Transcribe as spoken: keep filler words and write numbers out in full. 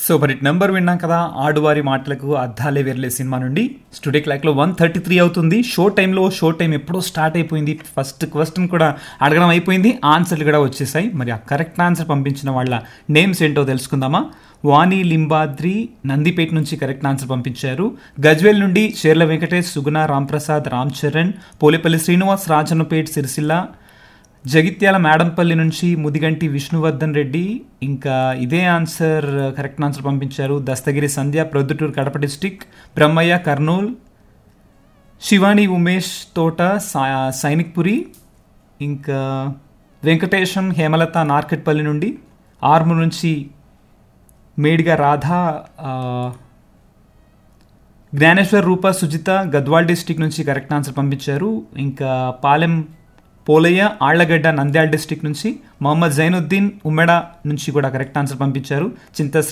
Super hit number విన్నాం కదా, ఆడువారి మాటలకు అద్దాలే వెర్లే సినిమా నుండి. స్టూడియో క్లాక్లో వన్ థర్టీ త్రీ అవుతుంది. షో టైంలో షో టైం ఎప్పుడో స్టార్ట్ అయిపోయింది. ఫస్ట్ క్వశ్చన్ కూడా అడగడం అయిపోయింది, ఆన్సర్లు కూడా వచ్చేసాయి. మరి ఆ కరెక్ట్ ఆన్సర్ పంపించిన వాళ్ళ నేమ్స్ ఏంటో తెలుసుకుందామా. వాణి లింబాద్రి నందిపేట నుంచి కరెక్ట్ ఆన్సర్ పంపించారు. గజ్వేల్ నుండి షేర్ల వెంకటేష్, సుగుణ, రాంప్రసాద్, రామ్ చరణ్, పోలేపల్లి శ్రీనివాస్, రాజన్నపేట్, సిరిసిల్ల, జగిత్యాల మేడంపల్లి నుంచి ముదిగంటి విష్ణువర్ధన్ రెడ్డి. ఇంకా ఇదే ఆన్సర్ కరెక్ట్ ఆన్సర్ పంపించారు దస్తగిరి సంధ్య, ప్రొద్దుటూరు కడప డిస్టిక్, బ్రహ్మయ్య కర్నూల్, శివాని ఉమేష్ తోట, సైనిక్పురి, ఇంకా వెంకటేశం హేమలత నార్కెట్పల్లి నుండి, ఆర్మూర్ నుంచి మేడిగా రాధా, జ్ఞానేశ్వర్ రూప సుజిత గద్వాల్ డిస్టిక్ నుంచి కరెక్ట్ ఆన్సర్ పంపించారు. ఇంకా పాలెం పోలయ్య ఆళ్లగడ్డ నంద్యాల డిస్టిక్ నుంచి, మొహమ్మద్ జైనుద్దీన్ ఉమ్మెడ నుంచి కూడా కరెక్ట్ ఆన్సర్ పంపించారు. చింత